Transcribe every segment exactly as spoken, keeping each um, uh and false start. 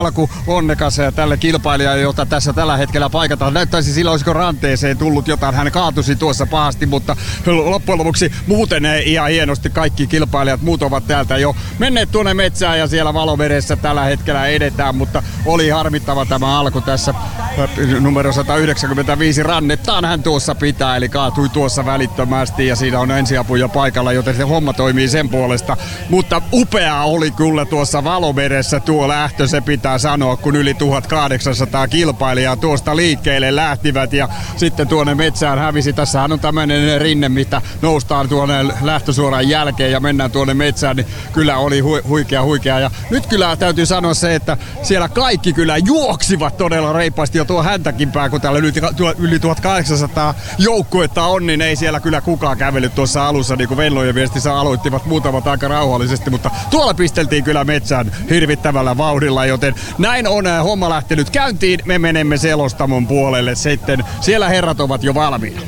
alku onnekas tälle kilpailijalle, jota tässä tällä hetkellä paikataan. Näyttäisi silloin, olisiko ranteeseen tullut jotain. Hän kaatusi tuossa pahasti, mutta loppujen lopuksi muuten ihan hienosti kaikki kilpailijat muut ovat täältä jo menneet tuonne metsään ja siellä valovedessä tällä hetkellä edetään, mutta oli harmittava tämä alku tässä. Numero sata yhdeksänkymmentäviisi Rannettaan hän tuossa pitää, eli kaatui tuossa välittömästi ja siinä on ensiapuja paikalla, joten se homma toimii sen puolesta. Mutta upeaa oli kyllä tuossa valovedessä tuo lähtö, se pitää sanoa, kun yli tuhatkahdeksansataa kilpailijaa tuosta liikkeelle lähtivät ja sitten tuonne metsään hävisi. Tässähän on tämmöinen rinne, mitä noustaan tuonne lähtösuoran jälkeen ja mennään tuonne metsään, niin kyllä oli hu- huikea huikea. Ja nyt kyllä täytyy sanoa se, että siellä kaikki kyllä juoksivat todella reippaasti jo tuo häntäkin pää, kun täällä yli, yli tuhatkahdeksansataa joukkuetta on, niin ei siellä kyllä kukaan kävellyt tuossa alussa, niin kuin Venlojen viestissä aloittivat muutamat aika rauhallisesti, mutta tuolla pisteltiin kyllä metsään hirvittävällä vauhdilla, joten näin on homma lähtenyt käyntiin. Me menemme selostamon puolelle sitten. Siellä herrat ovat jo valmiina.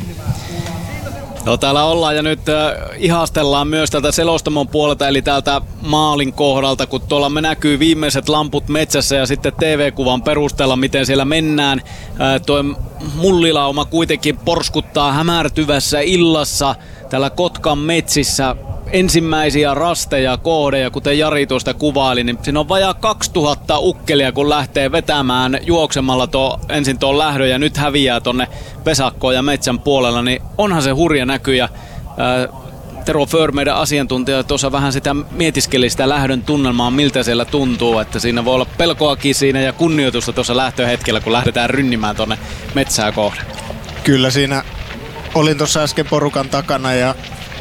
No, täällä ollaan ja nyt äh, ihastellaan myös tältä selostamon puolelta, eli täältä maalin kohdalta, kun tuolla me näkyy viimeiset lamput metsässä ja sitten T V-kuvan perusteella, miten siellä mennään. Äh, tuo mullilauma kuitenkin porskuttaa hämärtyvässä illassa täällä Kotkan metsissä. Ensimmäisiä rasteja, kohdeja, kuten Jari tuosta kuvaili, niin siinä on vajaa kaksituhatta ukkelia, kun lähtee vetämään juoksemalla tuo, ensin tuon lähdön ja nyt häviää tonne pesakkoon ja metsän puolella, niin onhan se hurja näky. Ja, ää, Tero Föhr, meidän asiantuntija, tuossa vähän sitä mietiskeli sitä lähdön tunnelmaa, miltä siellä tuntuu, että siinä voi olla pelkoakin siinä ja kunnioitusta tuossa lähtöhetkellä, kun lähdetään rynnimään tonne metsää kohden. Kyllä siinä olin tuossa äsken porukan takana ja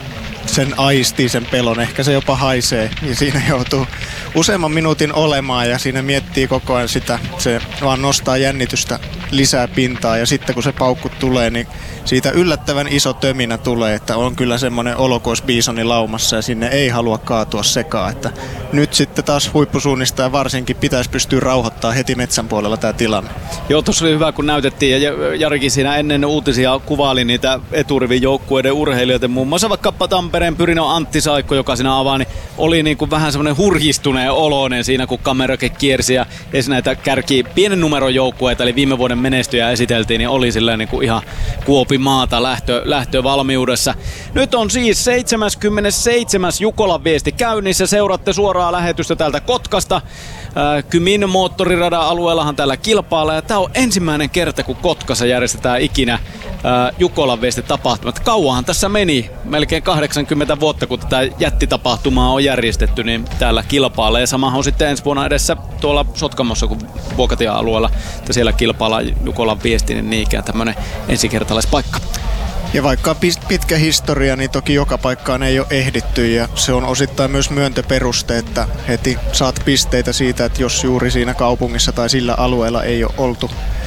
sen aistii, sen pelon, ehkä se jopa haisee, niin siinä joutuu useamman minuutin olemaan ja siinä miettii koko ajan sitä, se vaan nostaa jännitystä lisää pintaa ja sitten kun se paukku tulee, niin siitä yllättävän iso töminä tulee, että on kyllä semmoinen olo kuin olisi biisoni laumassa ja sinne ei halua kaatua sekaan, että nyt sitten taas huippusuunnistaja varsinkin pitäisi pystyä rauhoittamaan heti metsän puolella tämä tilanne. Joo, tuossa oli hyvä, kun näytettiin ja Jarikin siinä ennen uutisia kuvaili niitä eturivin joukkueiden urheilijoita, muun muassa vaikka Tampereen Pyrinön Antti Saikko, joka siinä avaa, niin oli niin kuin vähän semmoinen hurjistuneen oloinen siinä, kun kamerake kiersi ja edes näitä kärki pienen numeron joukkueita, eli viime vuoden menestyjä esiteltiin, niin oli silleen niin kuin ihan kuopi maata lähtö, lähtövalmiudessa. Nyt on siis seitsemäskymmenesseitsemäs Jukolan viesti käynnissä. Seuraatte suoraa lähetystä täältä Kotkasta. Äh, Kymin moottoriradan alueellahan täällä kilpaillaan. Ja tää on ensimmäinen kerta, kun Kotkassa järjestetään ikinä äh, Jukolan viesti tapahtumat. Kauanhan tässä meni. Melkein kahdeksankymmentä vuotta, kun tätä jättitapahtumaa on järjestetty, niin täällä kilpaillaan. Ja samahan on sitten ensi vuonna edessä tuolla Sotkamossa, kun Vuokatian alueella, että siellä kilpaillaan Jukolan viesti, niin niinkään tämmönen ensikertalaispaikka. Ja vaikka on pitkä historia, niin toki joka paikkaan ei ole ehditty ja se on osittain myös myöntöperuste, että heti saat pisteitä siitä, että jos juuri siinä kaupungissa tai sillä alueella ei ole oltu.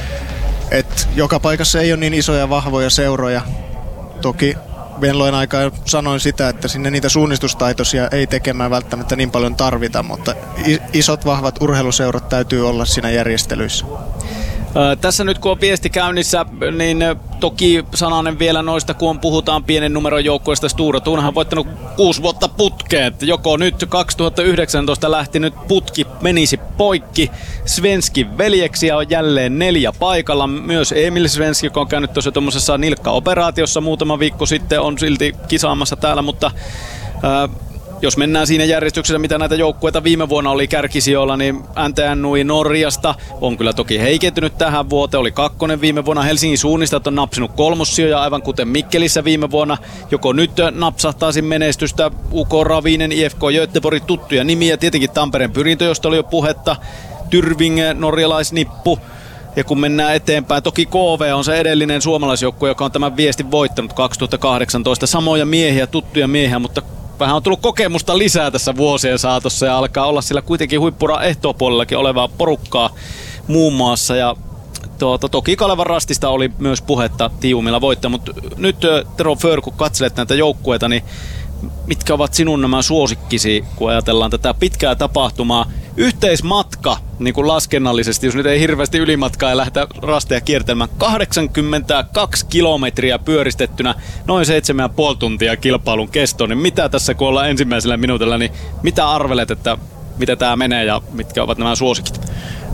Et joka paikassa ei ole niin isoja vahvoja seuroja. Toki Venlojen aikaa sanoin sitä, että sinne niitä suunnistustaitoisia ei tekemään välttämättä niin paljon tarvita, mutta isot vahvat urheiluseurat täytyy olla siinä järjestelyissä. Tässä nyt kun on viesti käynnissä, niin toki sananen vielä noista, kun puhutaan pienen numeron joukkueesta. Stura Thunhan on voittanut kuusi vuotta putkeen. Joko nyt kaksituhattayhdeksäntoista lähti nyt putki menisi poikki. Svenskin veljeksiä on jälleen neljä paikalla. Myös Emil Svenski, joka on käynyt tuossa tuommoisessa nilkkaoperaatiossa muutama viikko sitten, on silti kisaamassa täällä, mutta ää, jos mennään siinä järjestyksessä, mitä näitä joukkueita viime vuonna oli kärkisijoilla, niin N T N Nui Norjasta on kyllä toki heikentynyt tähän vuoteen. Oli kakkonen viime vuonna. Helsingin suunnistajat on napsinut kolmossijoja, aivan kuten Mikkelissä viime vuonna. Joko nyt napsahtaisin menestystä U K Ravinen, I F K Göteborg, tuttuja nimiä. Tietenkin Tampereen Pyrintö, josta oli jo puhetta. Tyrving, norjalaisnippu. Ja kun mennään eteenpäin, toki K V on se edellinen suomalaisjoukkue, joka on tämän viestin voittanut kaksituhattakahdeksantoista. Samoja miehiä, tuttuja miehiä, mutta vähän on tullut kokemusta lisää tässä vuosien saatossa ja alkaa olla sillä kuitenkin huippura ehtoopuolellakin olevaa porukkaa muun muassa. Ja tuota, toki Kalevan Rastista oli myös puhetta Tiiumilla voittaa, mutta nyt Tero Föhr, kun katselet näitä joukkueita, niin mitkä ovat sinun nämä suosikkisi, kun ajatellaan tätä pitkää tapahtumaa? Yhteismatka, niin kuin laskennallisesti, jos nyt ei hirveästi ylimatkaa ja lähteä rasteja kiertelemään, kahdeksankymmentäkaksi kilometriä pyöristettynä, noin seitsemän ja puoli tuntia kilpailun kesto, niin mitä tässä kun ollaan ensimmäisellä minuutilla, niin mitä arvelet, että mitä tää menee ja mitkä ovat nämä suosikit?